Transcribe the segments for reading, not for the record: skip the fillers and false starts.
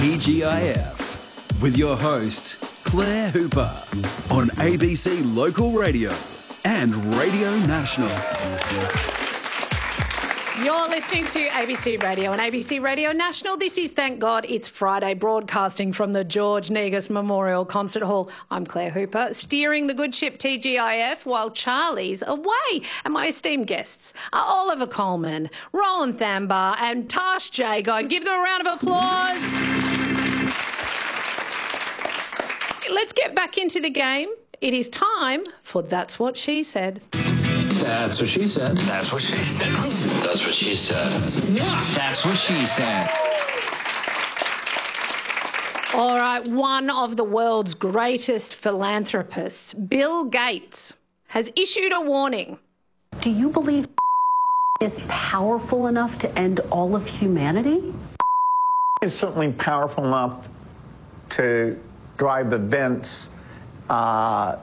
TGIF with your host, Claire Hooper, on ABC Local Radio and Radio National. You're listening to ABC Radio and ABC Radio National. This is Thank God It's Friday, broadcasting from the George Negus Memorial Concert Hall. I'm Claire Hooper, steering the good ship TGIF while Charlie's away. And my esteemed guests are Oliver Coleman, Rowan Thambar and Tash Jago. Give them a round of applause. Let's get back into the game. It is time for That's What She Said. That's what she said. That's what she said. That's what she said. That's what she said. All right, one of the world's greatest philanthropists, Bill Gates, has issued a warning. Do you believe is powerful enough to end all of humanity? It's certainly powerful enough to drive events that,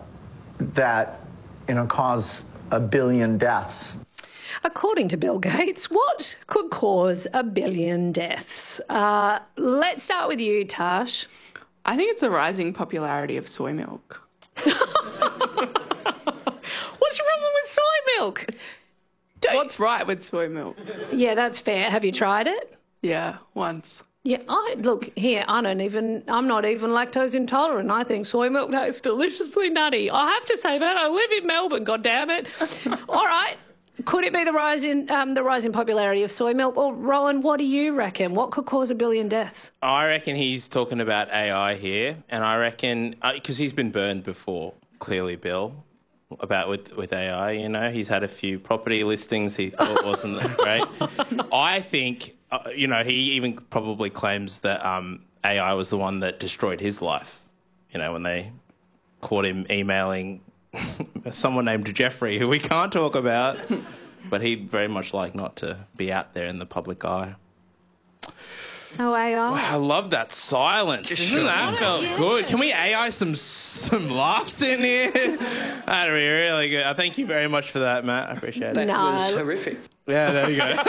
cause 1 billion deaths. According to Bill Gates, what could cause 1 billion deaths? Let's start with you, Tash. I think it's the rising popularity of soy milk. What's your problem with soy milk? What's right with soy milk? Yeah, that's fair. Have you tried it? Yeah, once. Yeah, I'm not even lactose intolerant. I think soy milk tastes deliciously nutty. I have to say that. I live in Melbourne, goddammit. All right. Could it be the rise in popularity of soy milk? Or, Rowan, what do you reckon? What could cause 1 billion deaths? I reckon he's talking about AI here, and I reckon, because he's been burned before, clearly, Bill, about with AI, he's had a few property listings he thought wasn't that great. I think, he even probably claims that AI was the one that destroyed his life, when they caught him emailing someone named Jeffrey, who we can't talk about, but he'd very much like not to be out there in the public eye. So AI. Wow, I love that silence. Isn't that felt good? Can we AI some laughs in here? That'd be really good. Thank you very much for that, Matt. I appreciate it. That was horrific. Yeah, there you go.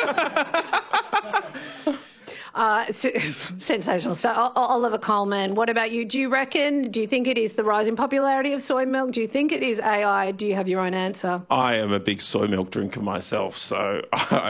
Sensational stuff. Oliver Coleman, what about you? Do you think it is the rising popularity of soy milk? Do you think it is AI? Do you have your own answer? I am a big soy milk drinker myself, so